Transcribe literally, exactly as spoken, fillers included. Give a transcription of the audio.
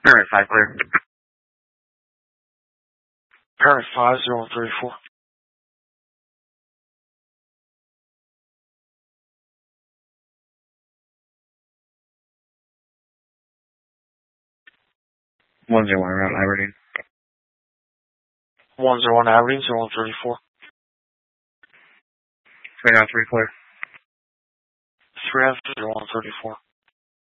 Parrot five clear. Parrot five zero three four. One zero one route Aberdeen. One zero one Aberdeen zero thirty four. Three out three clear. Three F zero one thirty four.